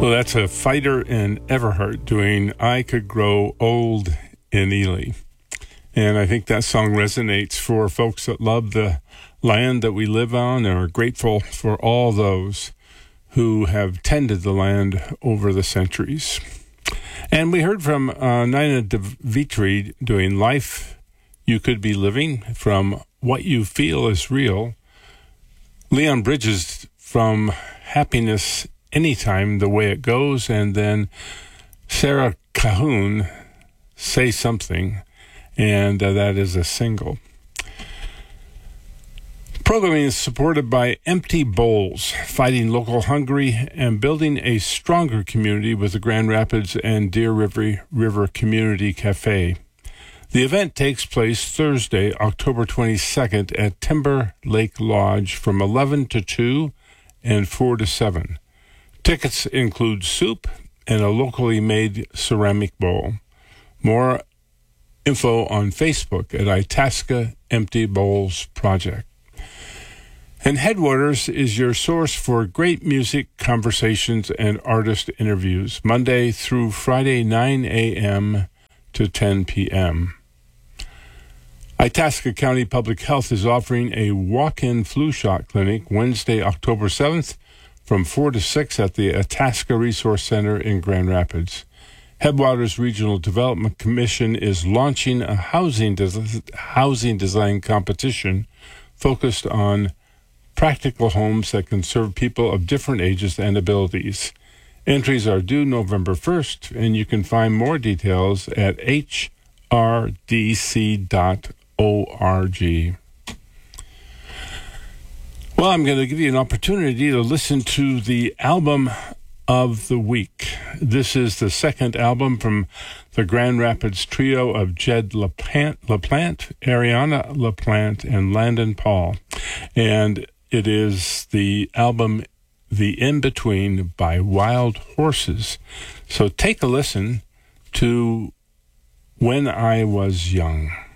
Well, that's a Fighter and Everhart doing I Could Grow Old in Ely. And I think that song resonates for folks that love the land that we live on and are grateful for all those who have tended the land over the centuries. And we heard from Nina DeVitri doing Life You Could Be Living from What You Feel Is Real. Leon Bridges from Happiness Anytime, The Way It Goes, and then Sarah Cahoon, Say Something, and that is a single. Programming is supported by Empty Bowls, fighting local hunger and building a stronger community with the Grand Rapids and Deer River Community Cafe. The event takes place Thursday, October 22nd at Timber Lake Lodge from 11 to 2 and 4 to 7. Tickets include soup and a locally made ceramic bowl. More info on Facebook at Itasca Empty Bowls Project. And Headwaters is your source for great music, conversations, and artist interviews, Monday through Friday, 9 a.m. to 10 p.m. Itasca County Public Health is offering a walk-in flu shot clinic Wednesday, October 7th from 4 to 6 at the Itasca Resource Center in Grand Rapids. Headwaters Regional Development Commission is launching a housing design competition focused on practical homes that can serve people of different ages and abilities. Entries are due November 1st, and you can find more details at hrdc.org. Well, I'm going to give you an opportunity to listen to the album of the week. This is the second album from the Grand Rapids trio of Jed LaPlante, Ariana LaPlante, and Landon Paul. And it is the album The In-Between by Wild Horses. So take a listen to When I Was Young.